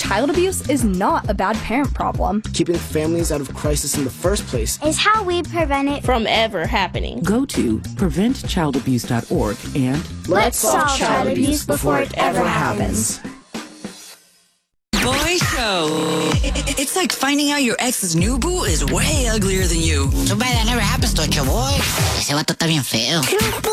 child abuse is not a bad parent problem. Keeping families out of crisis in the first place is how we prevent it from ever happening. Go to preventchildabuse.org and let's solve child abuse before it ever happens. Boy Show. It's like finding out your ex's new boo is way uglier than you. Too bad that never happens to you, boy. Ese vato está bien feo.